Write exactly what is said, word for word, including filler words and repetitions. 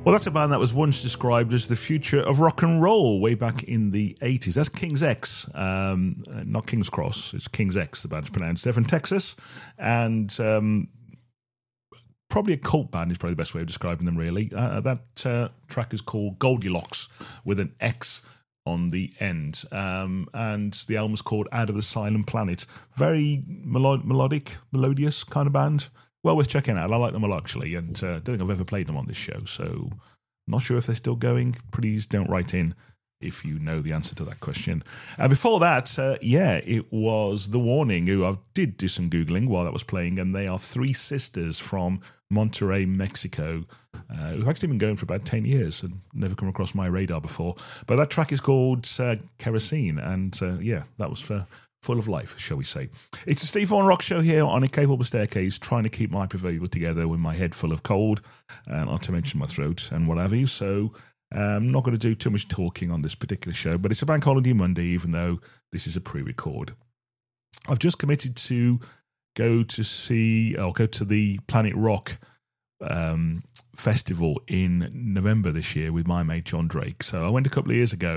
Well, that's a band that was once described as the future of rock and roll way back in the eighties. That's King's X, um, not King's Cross. It's King's X, the band's pronounced. They're from Texas, and um, probably a cult band is probably the best way of describing them, really. Uh, that uh, track is called Goldilocks with an X on the end, um, and the album's called Out of the Silent Planet. Very melo- melodic, melodious kind of band. Well worth checking out. I like them a lot, actually, and I uh, don't think I've ever played them on this show, so not sure if they're still going. Please don't write in if you know the answer to that question. Uh, before that, uh, yeah, it was The Warning, who I did do some Googling while that was playing, and they are three sisters from Monterrey, Mexico, uh, who've actually been going for about ten years and never come across my radar before. But that track is called uh, Kerosene, and uh, yeah, that was for Full of Life, shall we say. It's a Steve Vaughan Rock Show here on a capable staircase, trying to keep my proverbial together with my head full of cold, and not to mention my throat and what have you. So I'm not going to do too much talking on this particular show, but it's a Bank Holiday Monday, even though this is a pre-record. I've just committed to go to see, or go to the Planet Rock um, festival in November this year with my mate John Drake. So I went a couple of years ago,